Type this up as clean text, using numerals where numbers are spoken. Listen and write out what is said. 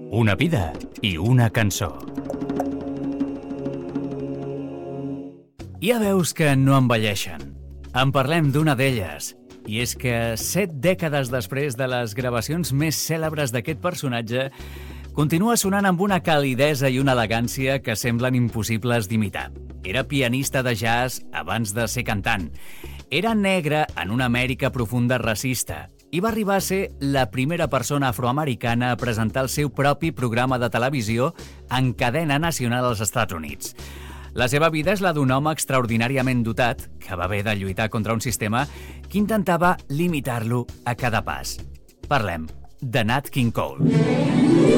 Una vida i una cançó. Hi ha veus que no envelleixen. En parlem d'una d'elles. I és que 7 dècades després de les gravacions més cèlebres d'aquest personatge, continua sonant amb una calidesa i una elegància que semblen impossibles d'imitar. Era pianista de jazz abans de ser cantant. Era negre en una Amèrica profunda racista i va arribar a ser la primera persona afroamericana a presentar el seu propi programa de televisió en cadena nacional als Estats Units. La seva vida és la d'un home extraordinàriament dotat que va haver de lluitar contra un sistema que intentava limitar-lo a cada pas. Parlem de Nat King Cole.